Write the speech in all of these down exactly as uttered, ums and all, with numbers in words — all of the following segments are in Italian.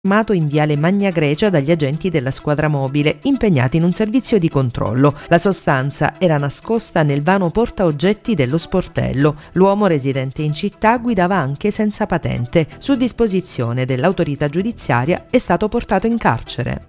fermato in viale Magna Grecia dagli agenti della squadra mobile impegnati in un servizio di controllo. La sostanza era nascosta nel vano portaoggetti dello sportello. L'uomo residente in città guidava anche senza patente. Su disposizione dell'autorità giudiziaria è stato portato in carcere.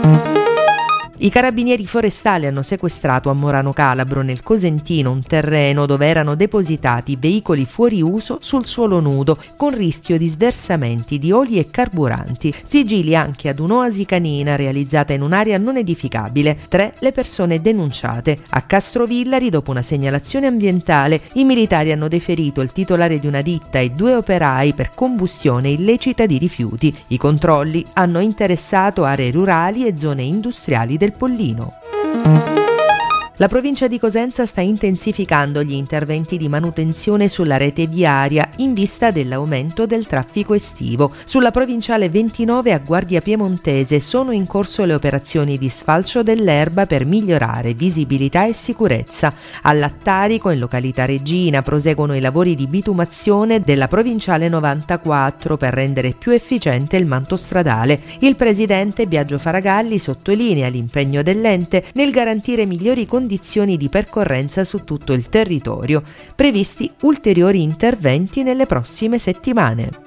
I carabinieri forestali hanno sequestrato a Morano Calabro, nel Cosentino, un terreno dove erano depositati veicoli fuori uso sul suolo nudo, con rischio di sversamenti di oli e carburanti. Sigilli anche ad un'oasi canina realizzata in un'area non edificabile. Tre le persone denunciate. A Castrovillari, dopo una segnalazione ambientale, i militari hanno deferito il titolare di una ditta e due operai per combustione illecita di rifiuti. I controlli hanno interessato aree rurali e zone industriali del Pollino. La provincia di Cosenza sta intensificando gli interventi di manutenzione sulla rete viaria in vista dell'aumento del traffico estivo. Sulla provinciale ventinove a Guardia Piemontese sono in corso le operazioni di sfalcio dell'erba per migliorare visibilità e sicurezza. A Lattarico, in località Regina, proseguono i lavori di bitumazione della provinciale novantaquattro per rendere più efficiente il manto stradale. Il presidente Biagio Faragalli sottolinea l'impegno dell'ente nel garantire migliori condizioni condizioni di percorrenza su tutto il territorio. Previsti ulteriori interventi nelle prossime settimane.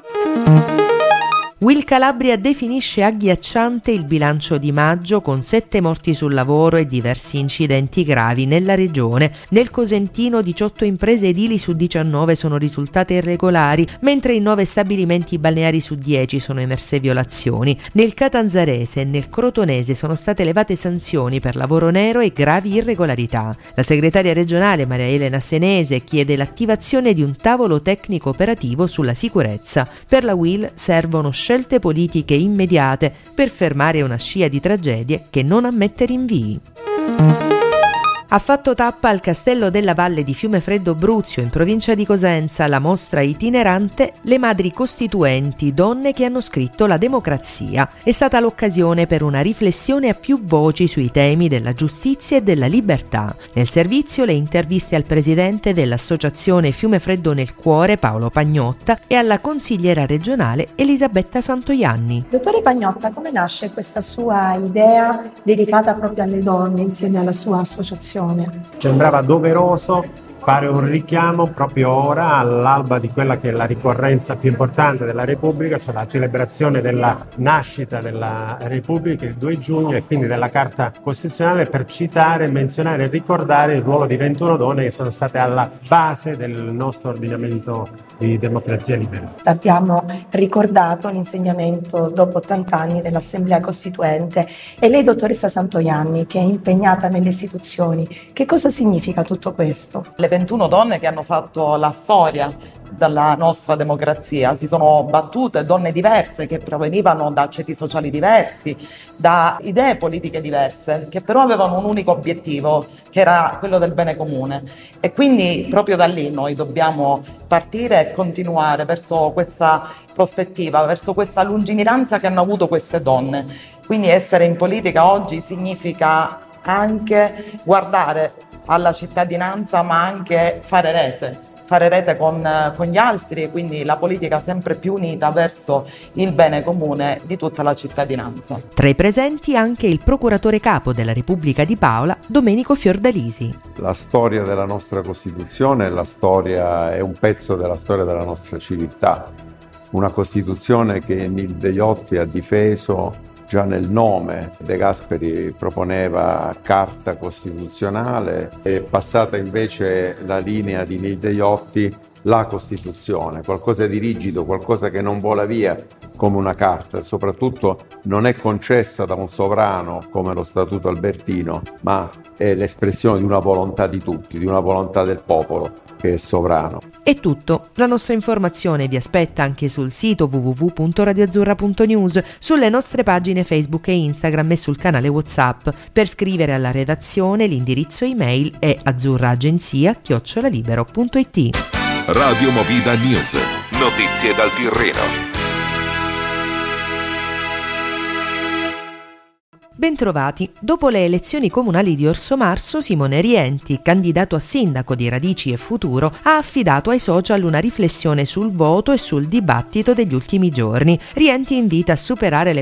Will Calabria definisce agghiacciante il bilancio di maggio, con sette morti sul lavoro e diversi incidenti gravi nella regione. Nel Cosentino diciotto imprese edili su diciannove sono risultate irregolari, mentre in nove stabilimenti balneari su dieci sono emerse violazioni. Nel Catanzarese e nel Crotonese sono state elevate sanzioni per lavoro nero e gravi irregolarità. La segretaria regionale Maria Elena Senese chiede l'attivazione di un tavolo tecnico operativo sulla sicurezza. Per la Will servono scelte scelte politiche immediate per fermare una scia di tragedie che non ammette rinvii. Ha fatto tappa al Castello della Valle di Fiumefreddo Bruzio, in provincia di Cosenza, la mostra itinerante Le Madri Costituenti, donne che hanno scritto la democrazia. È stata l'occasione per una riflessione a più voci sui temi della giustizia e della libertà. Nel servizio le interviste al presidente dell'associazione Fiumefreddo nel Cuore, Paolo Pagnotta, e alla consigliera regionale Elisabetta Santoianni. Dottore Pagnotta, come nasce questa sua idea dedicata proprio alle donne insieme alla sua associazione? Sembrava doveroso fare un richiamo proprio ora, all'alba di quella che è la ricorrenza più importante della Repubblica, cioè la celebrazione della nascita della Repubblica il due giugno e quindi della Carta Costituzionale, per citare, menzionare e ricordare il ruolo di ventuno donne che sono state alla base del nostro ordinamento di democrazia libera. Abbiamo ricordato l'insegnamento dopo ottanta anni dell'Assemblea Costituente, e lei, dottoressa Santoianni, che è impegnata nelle istituzioni, che cosa significa tutto questo? Le ventuno donne che hanno fatto la storia della nostra democrazia si sono battute, donne diverse che provenivano da ceti sociali diversi, da idee politiche diverse, che però avevano un unico obiettivo, che era quello del bene comune. E quindi proprio da lì noi dobbiamo partire e continuare verso questa prospettiva, verso questa lungimiranza che hanno avuto queste donne. Quindi essere in politica oggi significa anche guardare alla cittadinanza, ma anche fare rete, fare rete con, con gli altri, e quindi la politica sempre più unita verso il bene comune di tutta la cittadinanza. Tra i presenti anche il procuratore capo della Repubblica di Paola, Domenico Fiordalisi. La storia della nostra Costituzione, la storia è un pezzo della storia della nostra civiltà, una Costituzione che Nilde Deiotti ha difeso già nel nome. De Gasperi proponeva carta costituzionale, è passata invece la linea di Nilde Deiotti, la Costituzione, qualcosa di rigido, qualcosa che non vola via come una carta, soprattutto non è concessa da un sovrano come lo Statuto Albertino, ma è l'espressione di una volontà di tutti, di una volontà del popolo che è sovrano. È tutto. La nostra informazione vi aspetta anche sul sito w w w punto radio azzurra punto news, sulle nostre pagine Facebook e Instagram e sul canale WhatsApp. Per scrivere alla redazione l'indirizzo email è azzurraagenzia chiocciola libero punto it. Radio Movida News. Notizie dal Tirreno. Bentrovati. Dopo le elezioni comunali di Orsomarso, Simone Rienti, candidato a sindaco di Radici e Futuro, ha affidato ai social una riflessione sul voto e sul dibattito degli ultimi giorni. Rienti invita a superare le